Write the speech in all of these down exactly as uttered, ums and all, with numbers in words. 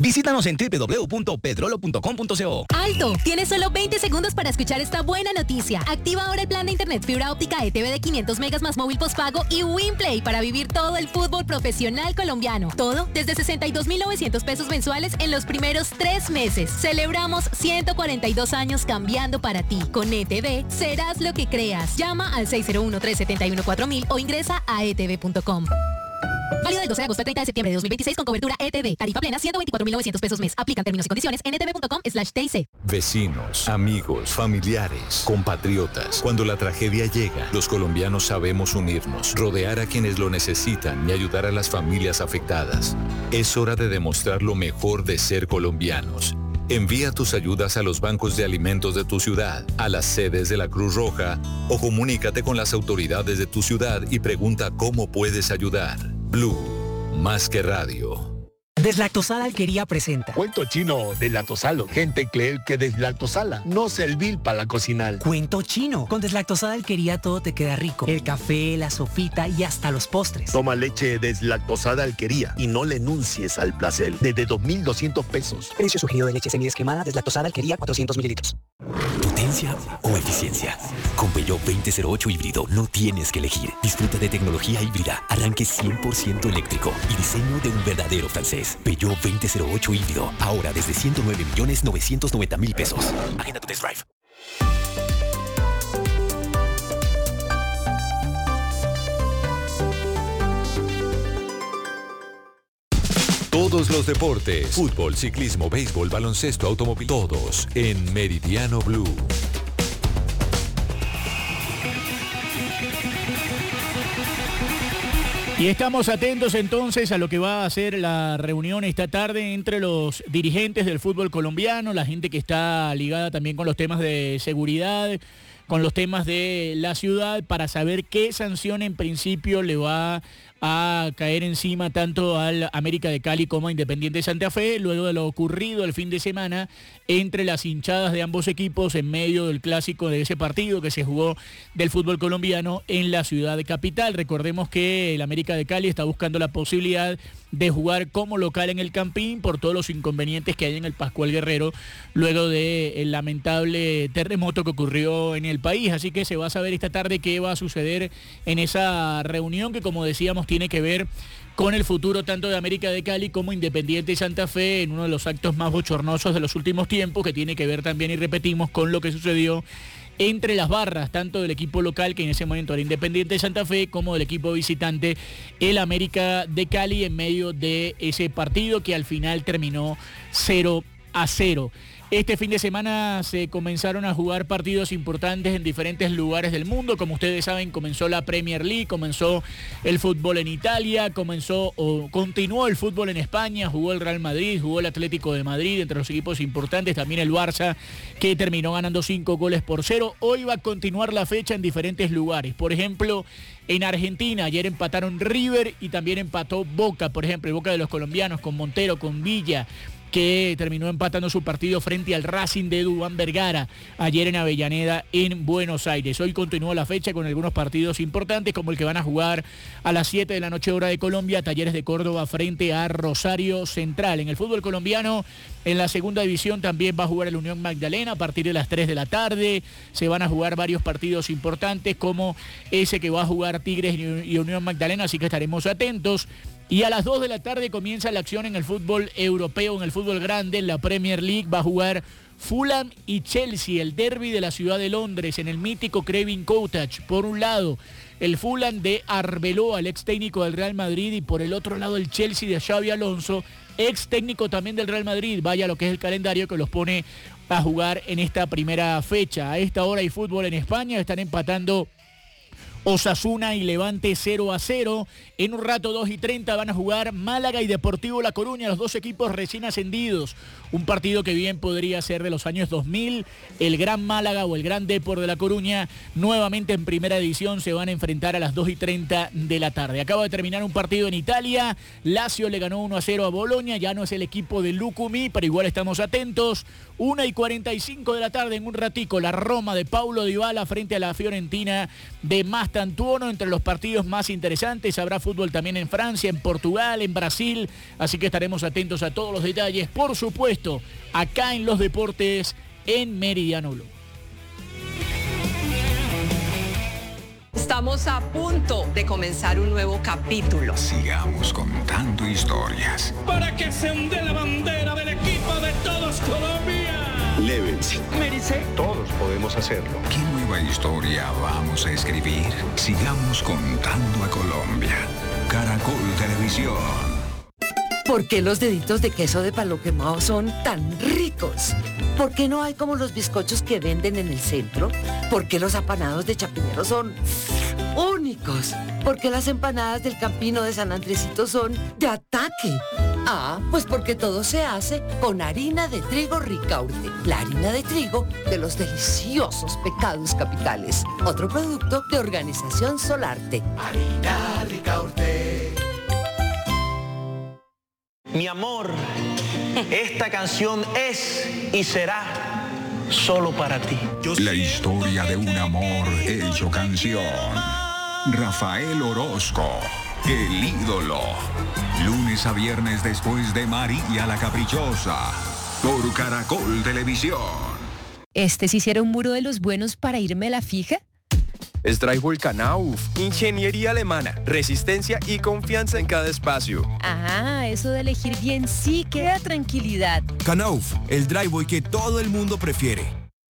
Visítanos en doble u doble u doble u punto pedrolo punto com punto co. ¡Alto! Tienes solo veinte segundos para escuchar esta buena noticia. Activa ahora el plan de internet fibra óptica E T V de quinientos megas más móvil postpago y WinPlay para vivir todo el fútbol profesional colombiano. Todo desde sesenta y dos mil novecientos pesos mensuales en los primeros tres meses. Celebramos ciento cuarenta y dos años cambiando para ti. Con E T V serás lo que creas. Llama al seis cero uno, tres siete uno, cuatro mil o ingresa a e t v punto com. Válido del doce de agosto al treinta de septiembre de dos mil veintiséis con cobertura E T V. Tarifa plena ciento veinticuatro mil novecientos pesos mes. Aplican términos y condiciones en e t v punto com slash t i c. Vecinos, amigos, familiares, compatriotas. Cuando la tragedia llega, los colombianos sabemos unirnos, rodear a quienes lo necesitan y ayudar a las familias afectadas. Es hora de demostrar lo mejor de ser colombianos. Envía tus ayudas a los bancos de alimentos de tu ciudad, a las sedes de la Cruz Roja o comunícate con las autoridades de tu ciudad y pregunta cómo puedes ayudar. Blue, más que radio. Deslactosada Alquería presenta Cuento chino deslactosalo. Gente cree que deslactosala no servir para la cocinar. Cuento chino. Con Deslactosada Alquería todo te queda rico. El café, la sopita y hasta los postres. Toma leche deslactosada Alquería y no le enuncies al placer. Desde dos mil doscientos pesos. Precio sugerido de leche semidescremada Deslactosada Alquería cuatrocientos mililitros. ¿Potencia o eficiencia? Con Peugeot veinte cero ocho híbrido no tienes que elegir. Disfruta de tecnología híbrida, arranque cien por ciento eléctrico y diseño de un verdadero francés. Peugeot veinte cero ocho híbrido, ahora desde ciento nueve millones novecientos noventa mil pesos. Agenda tu test drive. Todos los deportes, fútbol, ciclismo, béisbol, baloncesto, automóvil, todos en Meridiano Blue. Y estamos atentos entonces a lo que va a ser la reunión esta tarde entre los dirigentes del fútbol colombiano, la gente que está ligada también con los temas de seguridad, con los temas de la ciudad, para saber qué sanción en principio le va a caer encima tanto al América de Cali como a Independiente Santa Fe, luego de lo ocurrido el fin de semana entre las hinchadas de ambos equipos en medio del clásico de ese partido que se jugó del fútbol colombiano en la ciudad capital. Recordemos que el América de Cali está buscando la posibilidad de jugar como local en el Campín por todos los inconvenientes que hay en el Pascual Guerrero luego del lamentable terremoto que ocurrió en el país. Así que se va a saber esta tarde qué va a suceder en esa reunión que, como decíamos, tiene que ver con el futuro tanto de América de Cali como Independiente Santa Fe en uno de los actos más bochornosos de los últimos tiempos, que tiene que ver también, y repetimos, con lo que sucedió entre las barras, tanto del equipo local, que en ese momento era Independiente Santa Fe, como del equipo visitante, el América de Cali, en medio de ese partido que al final terminó cero a cero. Este fin de semana se comenzaron a jugar partidos importantes en diferentes lugares del mundo. Como ustedes saben, comenzó la Premier League, comenzó el fútbol en Italia, comenzó o continuó el fútbol en España, jugó el Real Madrid, jugó el Atlético de Madrid, entre los equipos importantes, también el Barça, que terminó ganando cinco goles por cero. Hoy va a continuar la fecha en diferentes lugares. Por ejemplo, en Argentina, ayer empataron River y también empató Boca, por ejemplo, el Boca de los colombianos, con Montero, con Villa, que terminó empatando su partido frente al Racing de Duván Vergara ayer en Avellaneda, en Buenos Aires. Hoy continúa la fecha con algunos partidos importantes, como el que van a jugar a las siete de la noche hora de Colombia, Talleres de Córdoba frente a Rosario Central. En el fútbol colombiano, en la segunda división también va a jugar el Unión Magdalena a partir de las tres de la tarde. Se van a jugar varios partidos importantes, como ese que va a jugar Tigres y Unión Magdalena, así que estaremos atentos. Y a las dos de la tarde comienza la acción en el fútbol europeo, en el fútbol grande, en la Premier League. Va a jugar Fulham y Chelsea, el derbi de la ciudad de Londres, en el mítico Craven Cottage. Por un lado, el Fulham de Arbeloa, el ex técnico del Real Madrid, y por el otro lado el Chelsea de Xabi Alonso, ex técnico también del Real Madrid. Vaya lo que es el calendario que los pone a jugar en esta primera fecha. A esta hora hay fútbol en España, están empatando Osasuna y Levante cero a cero. En un rato, dos y treinta, van a jugar Málaga y Deportivo La Coruña, los dos equipos recién ascendidos. Un partido que bien podría ser de los años dos mil. El Gran Málaga o el Gran Depor de La Coruña, nuevamente en primera división, se van a enfrentar a las dos y treinta de la tarde. Acaba de terminar un partido en Italia. Lazio le ganó uno a cero a Boloña. Ya no es el equipo de Lucumi, pero igual estamos atentos. una y cuarenta y cinco de la tarde, en un ratico, la Roma de Paulo Dybala frente a la Fiorentina de Mastroianni. más tantuono, entre los partidos más interesantes. Habrá fútbol también en Francia, en Portugal, en Brasil, así que estaremos atentos a todos los detalles, por supuesto, acá en Los Deportes en Meridiano Blue. Estamos a punto de comenzar un nuevo capítulo. Sigamos contando historias. Para que se onde la bandera del equipo de todos Colombia. Levels. Merece. Todos podemos hacerlo. ¿Qué nueva historia vamos a escribir? Sigamos contando a Colombia. Caracol Televisión. ¿Por qué los deditos de queso de palo quemado son tan ricos? ¿Por qué no hay como los bizcochos que venden en el centro? ¿Por qué los apanados de Chapinero son únicos? ¿Por qué las empanadas del Campino de San Andresito son de ataque? Ah, pues porque todo se hace con harina de trigo Ricaurte, la harina de trigo de los deliciosos pecados capitales. Otro producto de Organización Solarte. Harina Ricaurte. Mi amor, esta canción es y será solo para ti. La historia de un amor hecho canción. Rafael Orozco, el ídolo. Lunes a viernes después de María la Caprichosa, por Caracol Televisión. ¿Este sí hiciera un muro de los buenos para irme a la fija? Straighol Knauf, ingeniería alemana, resistencia y confianza en cada espacio. Ah, eso de elegir bien sí que da tranquilidad. Knauf, el driveway que todo el mundo prefiere.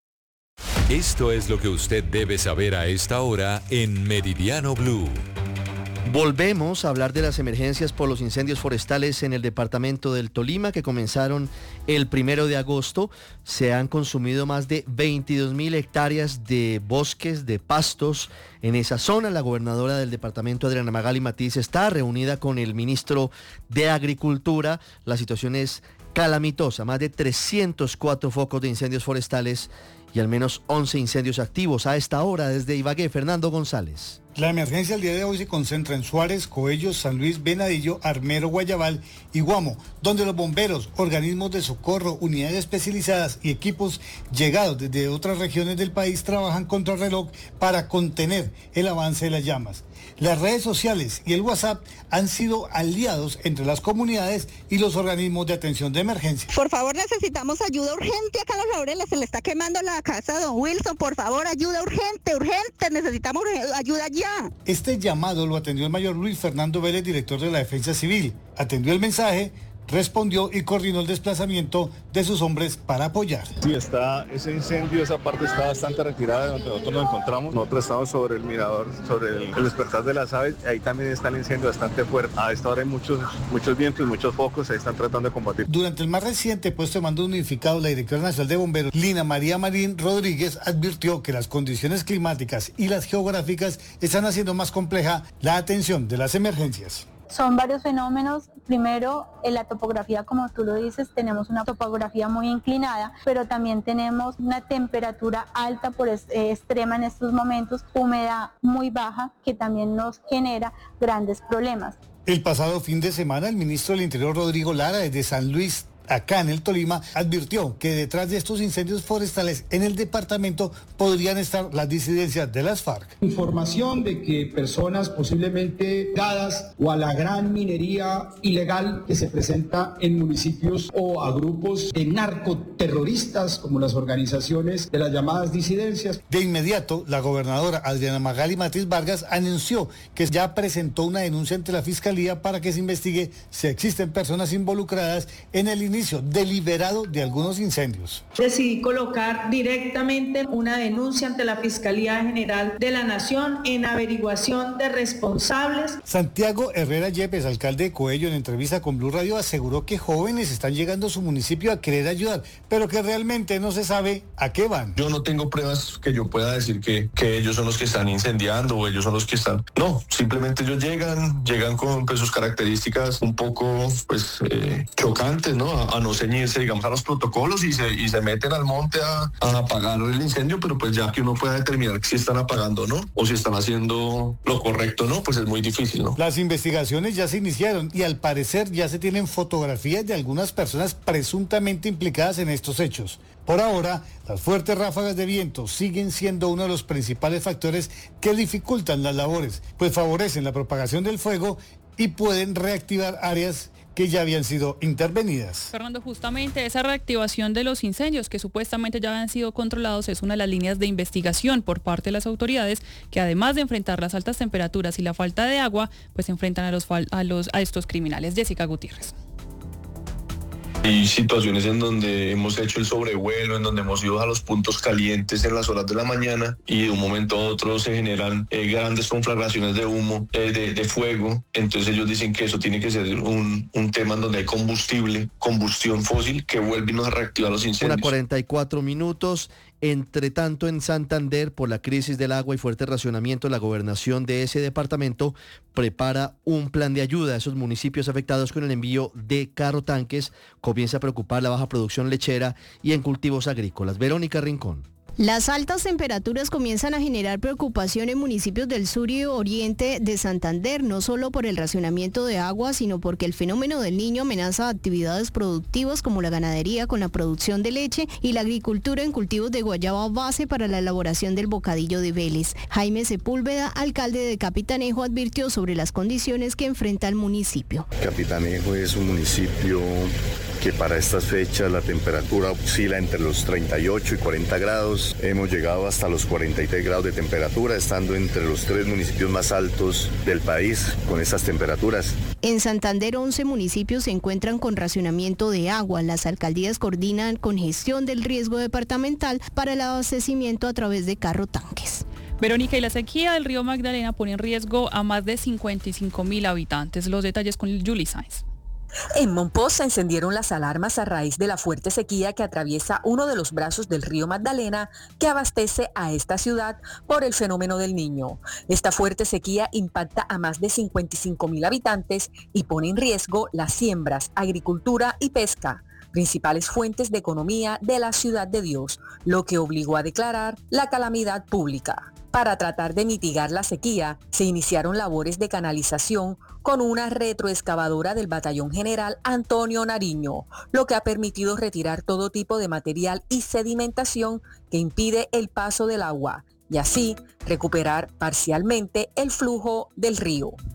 Esto es lo que usted debe saber a esta hora en Meridiano Blue. Volvemos a hablar de las emergencias por los incendios forestales en el departamento del Tolima, que comenzaron el primero de agosto. Se han consumido más de veintidós mil hectáreas de bosques, de pastos en esa zona. La gobernadora del departamento, Adriana Magali Matiz, está reunida con el ministro de Agricultura. La situación es calamitosa, más de trescientos cuatro focos de incendios forestales y al menos once incendios activos a esta hora. Desde Ibagué, Fernando González. La emergencia el día de hoy se concentra en Suárez, Coellos, San Luis, Venadillo, Armero, Guayabal y Guamo, donde los bomberos, organismos de socorro, unidades especializadas y equipos llegados desde otras regiones del país trabajan contra el reloj para contener el avance de las llamas. Las redes sociales y el WhatsApp han sido aliados entre las comunidades y los organismos de atención de emergencia. Por favor, necesitamos ayuda urgente acá en Los Laureles, se le está quemando la casa a don Wilson. Por favor, ayuda urgente, urgente, necesitamos ayuda ya. Este llamado lo atendió el mayor Luis Fernando Vélez, director de la Defensa Civil. Atendió el mensaje, respondió y coordinó el desplazamiento de sus hombres para apoyar. Sí, está ese incendio, esa parte está bastante retirada de donde nosotros nos encontramos. Nosotros estamos sobre el mirador, sobre el, el despertar de las aves. Ahí también está el incendio bastante fuerte. A esta hora hay muchos, muchos vientos, muchos focos, ahí están tratando de combatir. Durante el más reciente puesto de mando unificado, la directora nacional de bomberos, Lina María Marín Rodríguez, advirtió que las condiciones climáticas y las geográficas están haciendo más compleja la atención de las emergencias. Son varios fenómenos. Primero, en la topografía, como tú lo dices, tenemos una topografía muy inclinada, pero también tenemos una temperatura alta por es, eh, extrema en estos momentos, humedad muy baja, que también nos genera grandes problemas. El pasado fin de semana, el ministro del Interior, Rodrigo Lara, desde San Luis, acá en el Tolima, advirtió que detrás de estos incendios forestales en el departamento podrían estar las disidencias de las FARC. Información de que personas posiblemente dadas o a la gran minería ilegal que se presenta en municipios o a grupos de narcoterroristas como las organizaciones de las llamadas disidencias. De inmediato, la gobernadora Adriana Magali Matiz Vargas anunció que ya presentó una denuncia ante la Fiscalía para que se investigue si existen personas involucradas en el inicio deliberado de algunos incendios. Decidí colocar directamente una denuncia ante la Fiscalía General de la Nación en averiguación de responsables. Santiago Herrera Yepes, alcalde de Coello, en entrevista con Blue Radio, aseguró que jóvenes están llegando a su municipio a querer ayudar, pero que realmente no se sabe a qué van. Yo no tengo pruebas que yo pueda decir que, que ellos son los que están incendiando o ellos son los que están... No, simplemente ellos llegan, llegan con pues, sus características un poco pues, eh, chocantes, ¿no? a, a no ceñirse, digamos, a los protocolos y se, y se meten al monte a, a apagar el incendio, pero pues ya que uno pueda determinar si están apagando o no, o si están haciendo lo correcto o no, pues es muy difícil, ¿no? Las investigaciones ya se iniciaron y al parecer ya se tienen fotografías de algunas personas presuntamente implicadas en estos hechos. Por ahora, las fuertes ráfagas de viento siguen siendo uno de los principales factores que dificultan las labores, pues favorecen la propagación del fuego y pueden reactivar áreas que ya habían sido intervenidas. Fernando, justamente esa reactivación de los incendios que supuestamente ya habían sido controlados es una de las líneas de investigación por parte de las autoridades que, además de enfrentar las altas temperaturas y la falta de agua, pues enfrentan a los a los a estos criminales. Jessica Gutiérrez. Hay situaciones en donde hemos hecho el sobrevuelo, en donde hemos ido a los puntos calientes en las horas de la mañana y de un momento a otro se generan eh, grandes conflagraciones de humo, eh, de, de fuego. Entonces ellos dicen que eso tiene que ser un, un tema en donde hay combustible, combustión fósil, que vuelve y nos reactiva los incendios. Una cuarenta y cuatro minutos. Entre tanto, en Santander, por la crisis del agua y fuerte racionamiento, la gobernación de ese departamento prepara un plan de ayuda a esos municipios afectados con el envío de carro tanques. Comienza a preocupar la baja producción lechera y en cultivos agrícolas. Verónica Rincón. Las altas temperaturas comienzan a generar preocupación en municipios del sur y oriente de Santander, no solo por el racionamiento de agua, sino porque el fenómeno del Niño amenaza actividades productivas como la ganadería con la producción de leche y la agricultura en cultivos de guayaba base para la elaboración del bocadillo de Vélez. Jaime Sepúlveda, alcalde de Capitanejo, advirtió sobre las condiciones que enfrenta el municipio. Capitanejo es un municipio que para estas fechas la temperatura oscila entre los treinta y ocho y cuarenta grados. Hemos llegado hasta los cuarenta y tres grados de temperatura, estando entre los tres municipios más altos del país con estas temperaturas. En Santander, once municipios se encuentran con racionamiento de agua. Las alcaldías coordinan con gestión del riesgo departamental para el abastecimiento a través de carro tanques. Verónica, y la sequía del río Magdalena pone en riesgo a más de cincuenta y cinco mil habitantes. Los detalles con Julie Sainz. En Monpós se encendieron las alarmas a raíz de la fuerte sequía que atraviesa uno de los brazos del río Magdalena que abastece a esta ciudad por el fenómeno del Niño. Esta fuerte sequía impacta a más de cincuenta y cinco mil habitantes y pone en riesgo las siembras, agricultura y pesca, principales fuentes de economía de la Ciudad de Dios, lo que obligó a declarar la calamidad pública. Para tratar de mitigar la sequía, se iniciaron labores de canalización con una retroexcavadora del Batallón General Antonio Nariño, lo que ha permitido retirar todo tipo de material y sedimentación que impide el paso del agua y así recuperar parcialmente el flujo del río.